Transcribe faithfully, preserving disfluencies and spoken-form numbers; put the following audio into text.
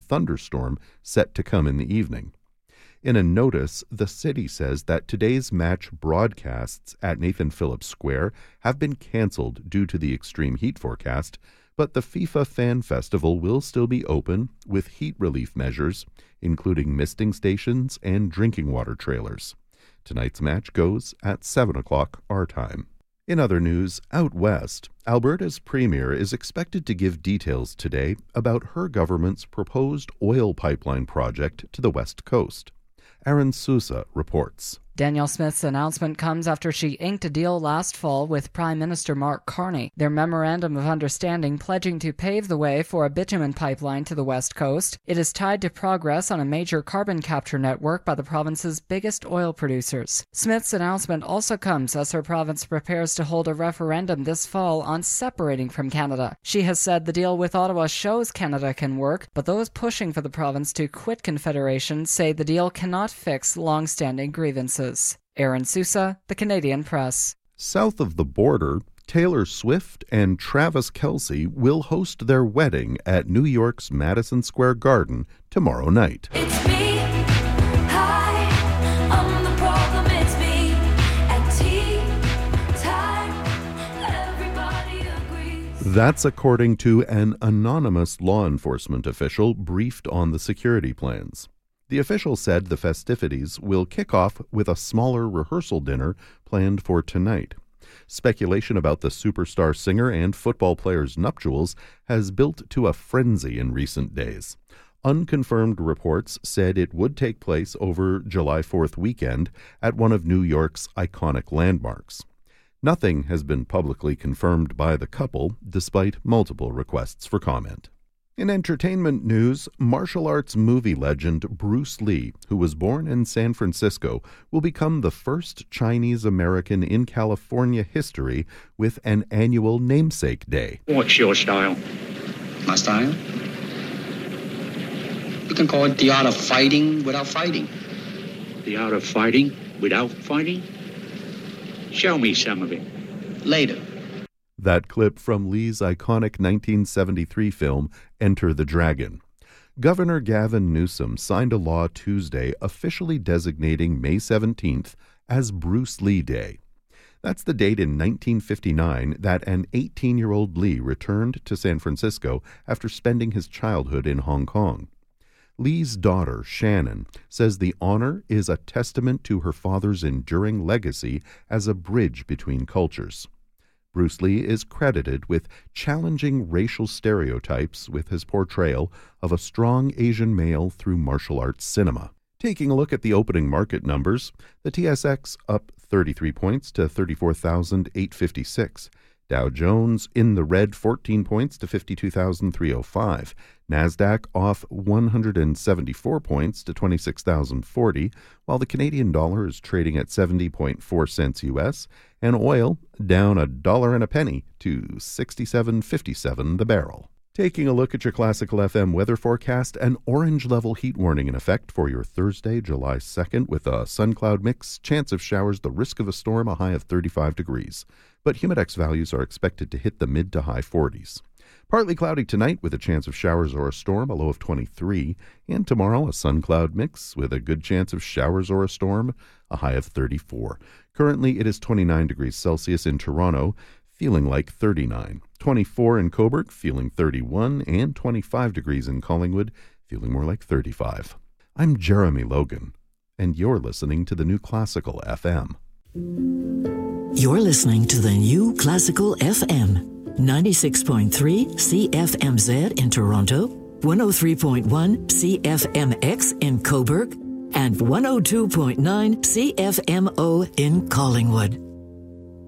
thunderstorm set to come in the evening. In a notice, the city says that today's match broadcasts at Nathan Phillips Square have been canceled due to the extreme heat forecast, but the FIFA Fan Festival will still be open with heat relief measures, including misting stations and drinking water trailers. Tonight's match goes at seven o'clock our time. In other news, out west, Alberta's premier is expected to give details today about her government's proposed oil pipeline project to the West Coast. Aaron Sousa reports. Danielle Smith's announcement comes after she inked a deal last fall with Prime Minister Mark Carney. Their memorandum of understanding pledging to pave the way for a bitumen pipeline to the West Coast. It is tied to progress on a major carbon capture network by the province's biggest oil producers. Smith's announcement also comes as her province prepares to hold a referendum this fall on separating from Canada. She has said the deal with Ottawa shows Canada can work, but those pushing for the province to quit Confederation say the deal cannot fix long-standing grievances. Aaron Sousa, The Canadian Press. South of the border, Taylor Swift and Travis Kelce will host their wedding at New York's Madison Square Garden tomorrow night. It's me. Hi, I'm the problem. It's me. At tea time, everybody agrees. That's according to an anonymous law enforcement official briefed on the security plans. The official said the festivities will kick off with a smaller rehearsal dinner planned for tonight. Speculation about the superstar singer and football player's nuptials has built to a frenzy in recent days. Unconfirmed reports said it would take place over July fourth weekend at one of New York's iconic landmarks. Nothing has been publicly confirmed by the couple, despite multiple requests for comment. In entertainment news, martial arts movie legend Bruce Lee, who was born in San Francisco, will become the first Chinese American in California history with an annual namesake day. What's your style? My style? You can call it the art of fighting without fighting. The art of fighting without fighting? Show me some of it. Later. That clip from Lee's iconic nineteen seventy-three film, Enter the Dragon. Governor Gavin Newsom signed a law Tuesday officially designating May seventeenth as Bruce Lee Day. That's the date in nineteen fifty-nine that an eighteen-year-old Lee returned to San Francisco after spending his childhood in Hong Kong. Lee's daughter, Shannon, says the honor is a testament to her father's enduring legacy as a bridge between cultures. Bruce Lee is credited with challenging racial stereotypes with his portrayal of a strong Asian male through martial arts cinema. Taking a look at the opening market numbers, the T S X up thirty-three points to thirty-four thousand eight hundred fifty-six. Dow Jones in the red fourteen points to fifty-two thousand three hundred five. NASDAQ off one hundred seventy-four points to twenty-six thousand forty, while the Canadian dollar is trading at seventy point four cents U S, and oil down a dollar and a penny to sixty-seven fifty-seven the barrel. Taking a look at your Classical F M weather forecast, an orange level heat warning in effect for your Thursday, July second, with a sun cloud mix, chance of showers, the risk of a storm, a high of thirty-five degrees. But humidex values are expected to hit the mid to high forties. Partly cloudy tonight with a chance of showers or a storm, a low of twenty-three. And tomorrow, a sun cloud mix with a good chance of showers or a storm, a high of thirty-four. Currently, it is twenty-nine degrees Celsius in Toronto, feeling like thirty-nine. twenty-four in Cobourg, feeling thirty-one. And twenty-five degrees in Collingwood, feeling more like thirty-five. I'm Jeremy Logan, and you're listening to the New Classical F M. You're listening to the New Classical F M, ninety-six point three C F M Z in Toronto, one oh three point one C F M X in Cobourg, and one oh two point nine C F M O in Collingwood.